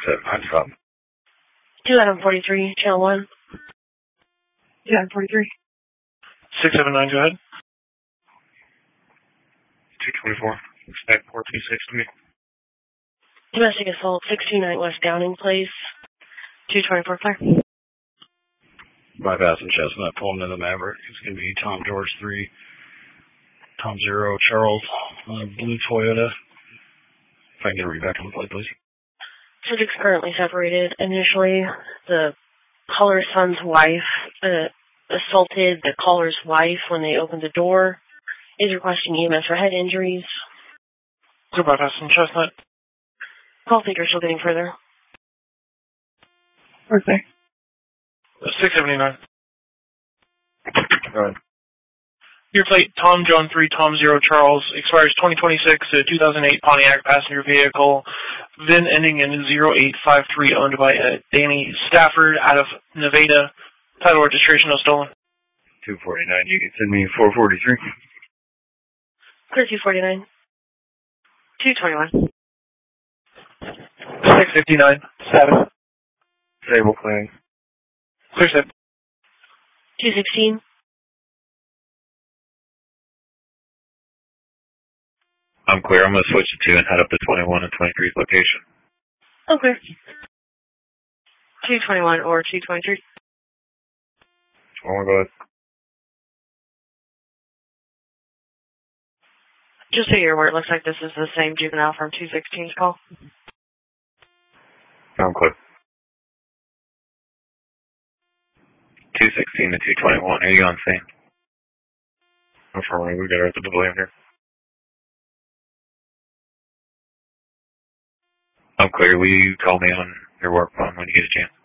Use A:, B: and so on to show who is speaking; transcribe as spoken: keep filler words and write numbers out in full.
A: seven nine, stop.
B: two Adam forty-three, channel one. two Adam forty-three.
C: six seven nine, go ahead.
A: two twenty-four, expect four two six to me.
B: Domestic assault, six two nine West Downing Place. two twenty-four, clear.
A: Bypassing Chestnut, pulling in the Maverick. It's going to be Tom George three, Tom zero, Charles, uh, blue Toyota. If I can get a read back on the plate, please.
B: Subject's currently separated. Initially, the caller's son's wife uh, assaulted the caller's wife when they opened the door. Is requesting E M S for head injuries.
C: Go bypassing Chestnut.
B: Call figure still getting further.
C: Okay. six seventy-nine.
A: Go ahead.
C: Your plate, Tom John three, Tom zero, Charles, expires twenty twenty-six, uh, two thousand eight Pontiac passenger vehicle, V I N ending in zero eight five three, owned by uh, Danny Stafford out of Nevada. Title registration, no stolen.
A: two forty-nine, you can send me four forty-three.
B: Clear two forty-nine. two twenty-one.
C: six fifty-nine, seven.
A: Stable clearing.
C: Clear set.
B: two sixteen.
A: I'm clear. I'm going to switch it to and head up to twenty-one and twenty-three's location.
B: Okay. two twenty-one or two twenty-three.
A: Oh my God.
B: Just so you're aware, it looks like this is the same juvenile from two sixteen's call.
A: I'm clear. two sixteen to two twenty-one. Are you on scene? I'm sure we got her at the double here. I'm clear. Will you call me on your work phone when you get a chance?